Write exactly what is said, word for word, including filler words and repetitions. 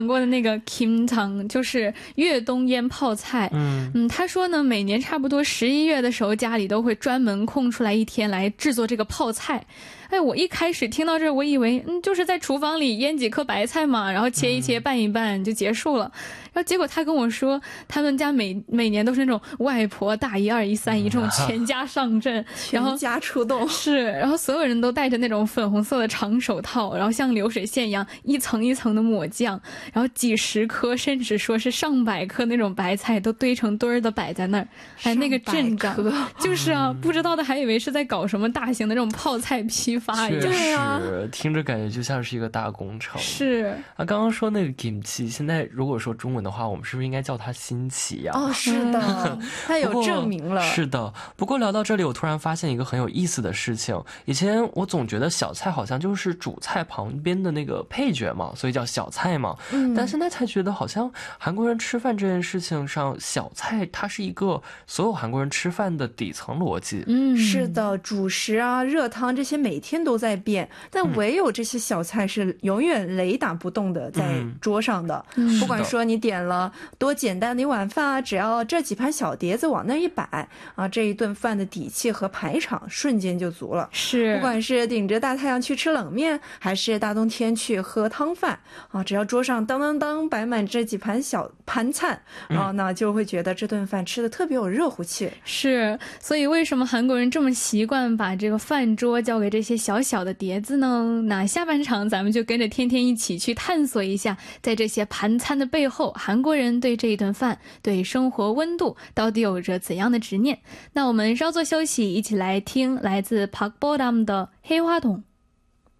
过的那个 김장 就是越冬腌泡菜。 嗯嗯，他说呢每年差不多十一月的时候家里都会专门空出来一天来制作这个泡菜。 哎，我一开始听到这我以为嗯就是在厨房里腌几颗白菜嘛，然后切一切拌一拌就结束了。 然后结果他跟我说他们家每每年都是那种外婆大姨二姨三姨这种全家上阵，然后全家出动， 是，然后所有人都戴着那种粉红色的长手套，然后像流水线一样一层一层的抹酱，然后几十颗甚至说是上百颗那种白菜都堆成堆儿的摆在那儿。哎，那个阵仗就是啊，不知道的还以为是在搞什么大型的这种泡菜批发一样。 对啊，听着感觉就像是一个大工程。 是啊，刚刚说那个 김치 现在如果说中文的话我们是不是应该叫它新奇呀？ 哦，是的，它有证明了。 是的，不过聊到这里我突然发现一个很有意思的事情，以前我总觉得小菜好像就是主菜旁边的那个配角嘛，所以叫小菜嘛，但现在才觉得好像韩国人吃饭这件事情上小菜它是一个所有韩国人吃饭的底层逻辑。 嗯，是的，主食啊热汤这些每天都在变，但唯有这些小菜是永远雷打不动的在桌上的。不管说你点了多简单的一碗饭啊，只要这几盘小碟子往那一摆啊，这一顿饭的底气和排场瞬间就足了。 是， 不管是顶着大太阳去吃冷面，还是大冬天去喝汤饭啊，只要桌上当当当摆满这几盘小盘菜啊，那就会觉得这顿饭吃的特别有热乎气。 是，所以为什么韩国人这么习惯把这个饭桌交给这些小小的碟子呢？那下半场咱们就跟着天天一起去探索一下，在这些盘餐的背后，韩国人对这一顿饭，对生活温度到底有着怎样的执念。那我们稍作休息，一起来听来自 Park Bo Dam 的黑花洞。